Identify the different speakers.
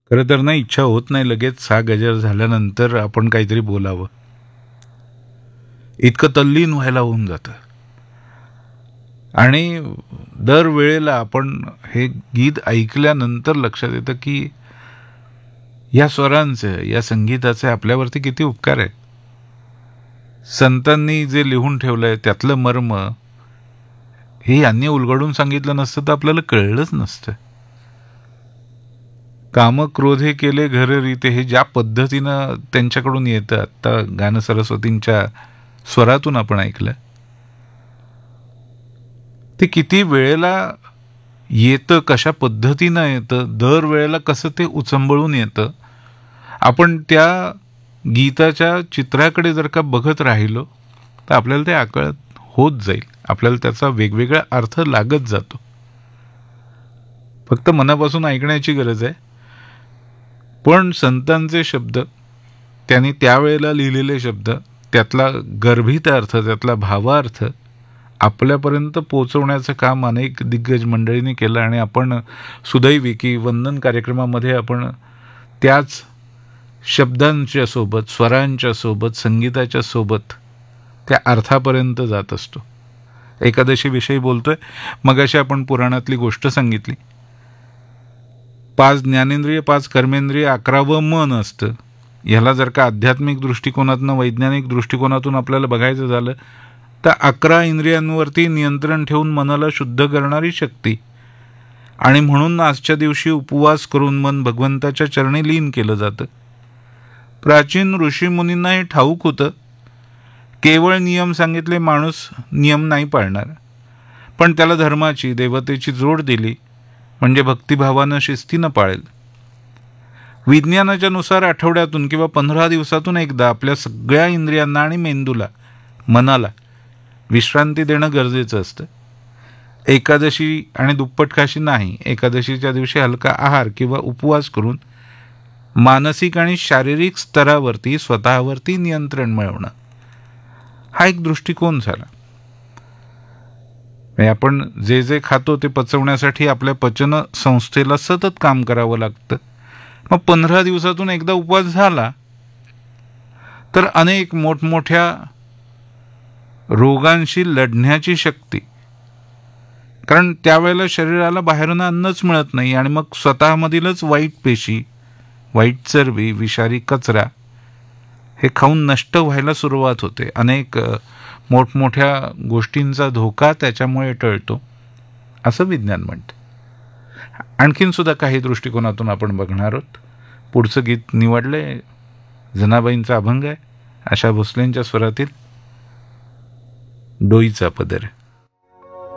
Speaker 1: खरं तर ना इच्छा होत नाही लगेच 6 गजर झाल्यानंतर आपण काहीतरी बोलावं. इतकं तल्लीन व्हायला होऊन जातं. आणि दरवेळेला आपण हे गीत ऐकल्यानंतर लक्षात येतं की या स्वरांचे, या संगीताचे आपल्यावरती किती उपकार आहेत. संतांनी जे लिहून ठेवलंय त्यातलं मर्म हे यांनी उलगडून सांगितलं नसतं तर आपल्याला कळलंच नसतं. काम क्रोधे केले घर रीते हे ज्या पद्धतीनं त्यांच्याकडून येतं, आत्ता गान सरस्वतींच्या स्वरातून आपण ऐकलं, ते किती वेळेला येतं, कशा पद्धतीनं येतं, दरवेळेला कसं ते उचंबळून येतं. आपण त्या गीताच्या चित्राकडे जर का बघत राहिलो तर आपल्याला ते आकळत होत जाईल. आपल्याला त्याचा वेगवेगळा अर्थ लागत जातो. फक्त मनापासून ऐकण्याची गरज आहे. पण संतांचे शब्द, त्यांनी त्यावेळेला लिहिलेले शब्द, त्यातला गर्भित अर्थ, त्यातला भावार्थ आपल्यापर्यंत पोहोचवण्याचं काम अनेक दिग्गज मंडळींनी केलं. आणि आपण सुदैवी की वंदन कार्यक्रमामध्ये आपण त्याच शब्दांच्या सोबत, स्वरांच्या सोबत, संगीताच्या सोबत त्या अर्थापर्यंत जात असतो. एकादशीविषयी बोलतोय, मगाशी आपण पुराणातली गोष्ट सांगितली. 5 ज्ञानेंद्रिय, 5 कर्मेंद्रिय, 11वं मन असतं. ह्याला जर का आध्यात्मिक दृष्टिकोनातून, वैज्ञानिक दृष्टिकोनातून आपल्याला बघायचं झालं तर 11 इंद्रियांवरती नियंत्रण ठेवून मनाला शुद्ध करणारी शक्ती. आणि म्हणून आजच्या दिवशी उपवास करून मन भगवंताच्या चरणी लीन केलं जातं. प्राचीन ऋषीमुनींना हे ठाऊक होतं, केवळ नियम सांगितले, माणूस नियम नाही पाळणार, पण त्याला धर्माची, देवतेची जोड दिली म्हणजे भक्तिभावानं, शिस्तीनं पाळेल. विज्ञानाच्या नुसार आठवड्यातून किंवा 15 दिवसातून एकदा आपल्या सगळ्या इंद्रियांना आणि मेंदूला, मनाला विश्रांती देणं गरजेचं असतं. एकादशी आणि दुप्पट खाशी नाही. एकादशीच्या दिवशी हलका आहार किंवा उपवास करून मानसिक आणि शारीरिक स्तरावरती स्वतःवरती नियंत्रण मिळवणं, हा एक दृष्टिकोन झाला. आपण जे जे खातो ते पचवण्यासाठी आपल्या पचन संस्थेला सतत काम करावं लागतं. मग 15 दिवसातून एकदा उपवास झाला तर अनेक मोठमोठ्या रोगांशी लढण्याची शक्ती, कारण त्यावेळेला शरीराला बाहेरून अन्नच मिळत नाही आणि मग स्वतःमधीलच वाईट पेशी, वाईट चरबी, विषारी कचरा हे खाऊन नष्ट व्हायला सुरुवात होते. अनेक मोठमोठ्या गोष्टींचा धोका त्याच्यामुळे टळतो असं विज्ञान म्हणतं. आणखीन सुद्धा काही दृष्टिकोनातून आपण बघणार आहोत. पुढचं गीत निवडलंय, जनाबाईंचा अभंग आहे, आशा भोसलेंच्या स्वरातील डोईचा पदर.